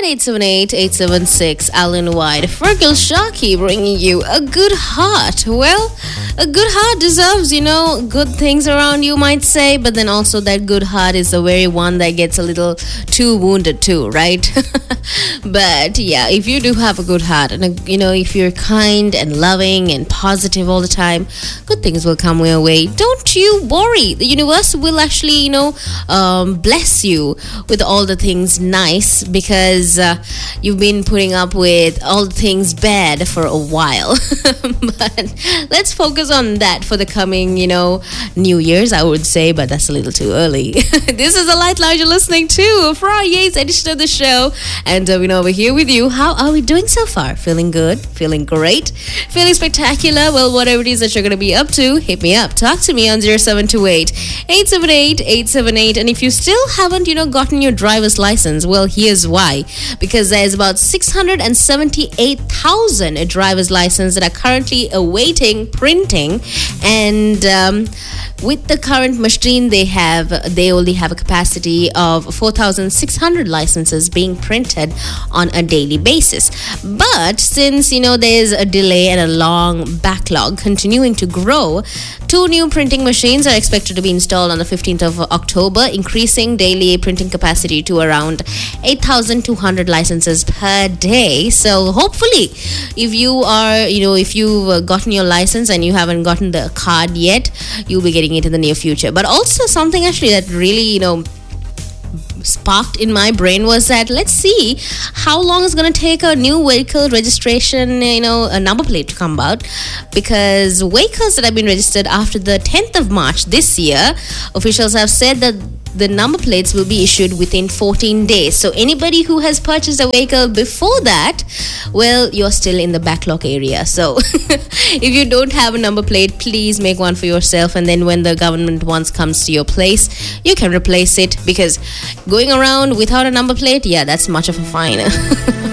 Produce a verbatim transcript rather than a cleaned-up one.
eight seven eight, eight seven six, Alan White. Fergal Sharkey bringing you a good heart. Well, a good heart deserves, you know, good things around you, might say, but then also that good heart is the very one that gets a little too wounded too, right? But yeah, if you do have a good heart and, you know, if you're kind and loving and positive all the time, good things will come your way. Don't you worry. The universe will actually, you know, um, bless you with all the things nice because uh, you've been putting up with all the things bad for a while. But let's focus on that for the coming, you know, New Year's, I would say, but that's a little too early. This is the Light Lounge you're listening to, Friday's edition of the show, and uh, we're over here with you. How are we doing so far? Feeling good? Feeling great? Feeling spectacular? Well, whatever it is that you're going to be up to, hit me up. Talk to me on zero seven two eight, eight seven eight, eight seven eight. And if you still haven't, you know, gotten your driver's license, well, here's why. Because there's about six hundred seventy-eight thousand driver's licenses that are currently awaiting printing, and um, with the current machine they have, they only have a capacity of four thousand six hundred licenses being printed on a daily basis. But since, you know, there's a delay and a long backlog continuing to grow, two new printing machines are expected to be installed on the fifteenth of October, increasing daily printing capacity to around eight thousand two hundred licenses per day. So hopefully, if you are, you know, if you've gotten your license and you haven't gotten the card yet, you'll be getting it in the near future. But also something actually that really, you know, sparked in my brain was that let's see how long it's going to take a new vehicle registration, you know, a number plate to come out, because vehicles that have been registered after the tenth of March this year, officials have said that the number plates will be issued within fourteen days. So anybody who has purchased a vehicle before that, well, you're still in the backlog area. So if you don't have a number plate, please make one for yourself, and then when the government once comes to your place, you can replace it, because going around without a number plate, yeah, that's much of a fine.